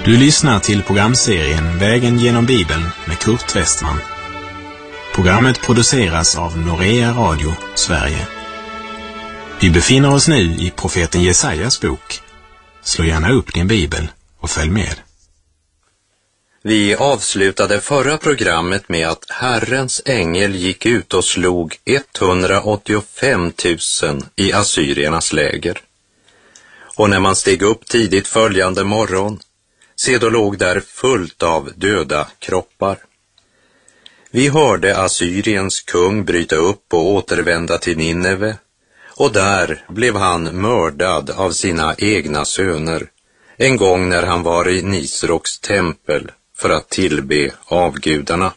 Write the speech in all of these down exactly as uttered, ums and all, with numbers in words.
Du lyssnar till programserien Vägen genom Bibeln med Kurt Westman. Programmet produceras av Norea Radio, Sverige. Vi befinner oss nu i profeten Jesajas bok. Slå gärna upp din bibel och följ med. Vi avslutade förra programmet med att Herrens ängel gick ut och slog etthundraåttiofem tusen i assyriernas läger. Och när man steg upp tidigt följande morgon, se då låg där fullt av döda kroppar. Vi hörde Assyriens kung bryta upp och återvända till Nineve, och där blev han mördad av sina egna söner, en gång när han var i Nisroks tempel för att tillbe avgudarna.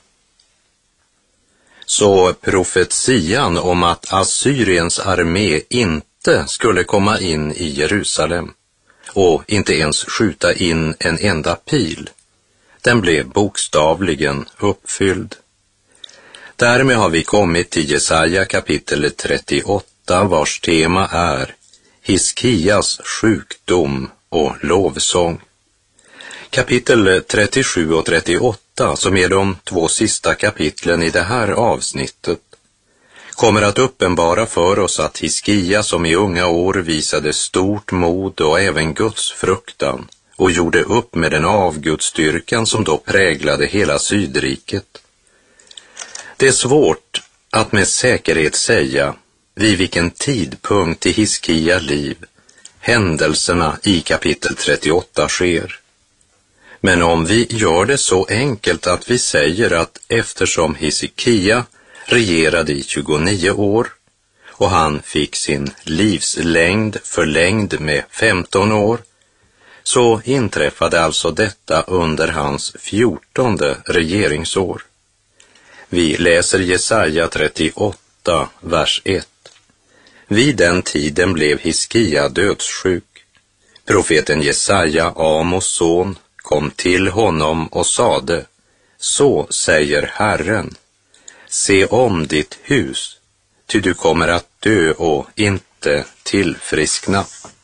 Så profetian om att Assyriens armé inte skulle komma in i Jerusalem och inte ens skjuta in en enda pil, den blev bokstavligen uppfylld. Därmed har vi kommit till Jesaja kapitel trettioåtta, vars tema är Hiskias sjukdom och lovsång. Kapitel trettiosju och trettioåtta, som är de två sista kapitlen i det här avsnittet, kommer att uppenbara för oss att Hiskia, som i unga år visade stort mod och även Guds fruktan och gjorde upp med den avgudsstyrkan som då präglade hela Sydriket. Det är svårt att med säkerhet säga vid vilken tidpunkt i Hiskia liv händelserna i kapitel trettioåtta sker. Men om vi gör det så enkelt att vi säger att eftersom Hiskia regerade i tjugonio år och han fick sin livslängd förlängd med femton år, så inträffade alltså detta under hans fjortonde regeringsår. Vi läser Jesaja trettioåtta, vers ett. Vid den tiden blev Hiskia dödssjuk. Profeten Jesaja, Amos son, kom till honom och sade: Så säger Herren, se om ditt hus, ty du kommer att dö och inte tillfriskna.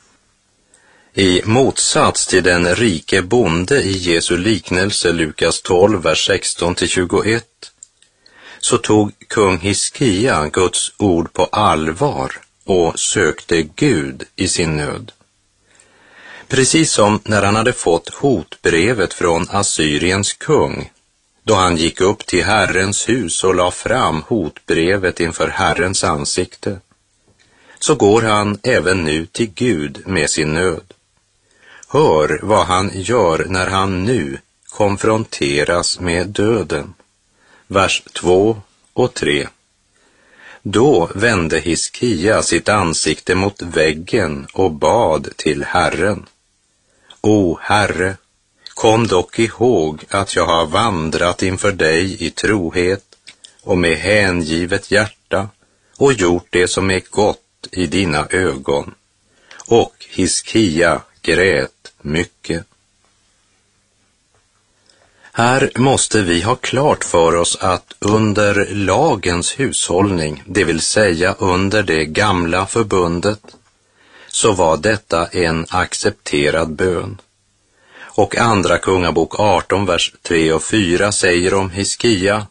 I motsats till den rike bonde i Jesu liknelse Lukas tolv, vers sexton till tjugoett, så tog kung Hiskia Guds ord på allvar och sökte Gud i sin nöd. Precis som när han hade fått hotbrevet från Assyriens kung, då han gick upp till Herrens hus och la fram hotbrevet inför Herrens ansikte, så går han även nu till Gud med sin nöd. Hör vad han gör när han nu konfronteras med döden. Vers två och tre. Då vände Hiskia sitt ansikte mot väggen och bad till Herren. O Herre, kom dock ihåg att jag har vandrat inför dig i trohet och med hängivet hjärta och gjort det som är gott i dina ögon. Och Hiskia grät mycket. Här måste vi ha klart för oss att under lagens hushållning, det vill säga under det gamla förbundet, så var detta en accepterad bön. Och andra kungabok arton, vers tre och fyra säger om Hiskia: